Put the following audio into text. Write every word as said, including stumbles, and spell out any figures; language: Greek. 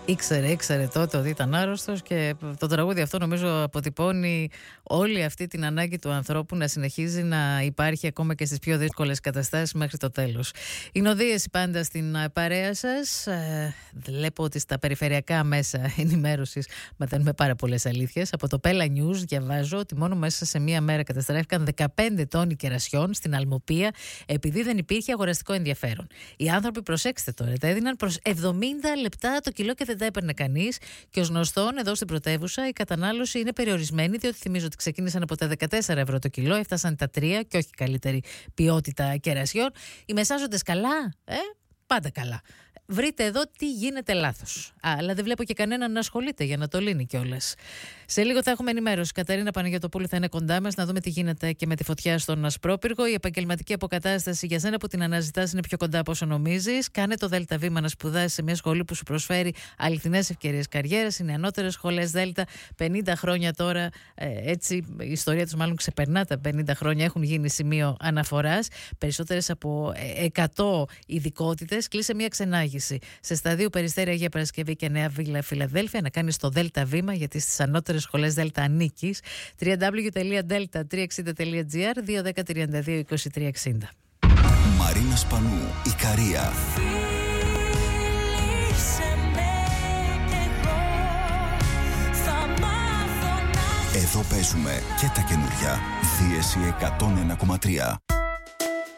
Ήξερε, ήξερε τότε ότι ήταν άρρωστος και το τραγούδι αυτό νομίζω αποτυπώνει όλη αυτή την ανάγκη του ανθρώπου να συνεχίζει να υπάρχει ακόμα και στις πιο δύσκολες καταστάσεις μέχρι το τέλος. Η Νοδίεση πάντα στην παρέα σας. Ε, βλέπω ότι στα περιφερειακά μέσα ενημέρωσης μαθαίνουμε πάρα πολλές αλήθειες. Από το Pella News διαβάζω ότι μόνο μέσα σε μία μέρα καταστράφηκαν δεκαπέντε τόνοι κερασιών στην Αλμοπία επειδή δεν υπήρχε αγοραστικό ενδιαφέρον. Οι άνθρωποι, προσέξτε τώρα, τα έδιναν προς εβδομήντα λεπτά το κιλό και δεν τα έπαιρνε κανείς. Και ως γνωστόν, εδώ στην πρωτεύουσα η κατανάλωση είναι περιορισμένη, διότι θυμίζω ότι ξεκίνησαν από τα δεκατέσσερα ευρώ το κιλό, έφτασαν τα τρία και όχι καλύτερη ποιότητα κερασιών. Οι μεσάζοντες καλά, ε, πάντα καλά. Βρείτε εδώ τι γίνεται λάθος. Α, αλλά δεν βλέπω και κανέναν να ασχολείται για να το λύνει κιόλας. Σε λίγο θα έχουμε ενημέρωση. Κατερίνα Παναγιωτοπούλου θα είναι κοντά μας να δούμε τι γίνεται και με τη φωτιά στον Ασπρόπυργο. Η επαγγελματική αποκατάσταση για σένα που την αναζητάς είναι πιο κοντά από όσο νομίζεις. Κάνε το ΔΕΛΤΑ Βήμα να σπουδάσεις σε μια σχολή που σου προσφέρει αληθινές ευκαιρίες καριέρας. Είναι ανώτερες σχολές ΔΕΛΤΑ. πενήντα χρόνια τώρα, ε, έτσι η ιστορία τους μάλλον ξεπερνά τα πενήντα χρόνια. Έχουν γίνει σημείο αναφοράς. Περισσότερες από εκατό ειδικότητες. Κλείσε μια ξενάγηση σε σταδίου Περιστέρι, Αγία Παρασκευή και Νέα Βίλα Φιλαδέλφια να κάνεις το ΔΕΛΤΑ Βήμα, γιατί στις ανώτερες σχολές ΔΕΛΤΑ ανήκεις. double-u double-u double-u τελεία delta τριακόσια εξήντα τελεία τζι άρ δύο ένα μηδέν τριάντα δύο είκοσι τρία εξήντα. Μαρίνα Σπανού, Ικαρία. Εδώ παίζουμε και τα καινούρια. Δίεση εκατόν ένα κόμμα τρία.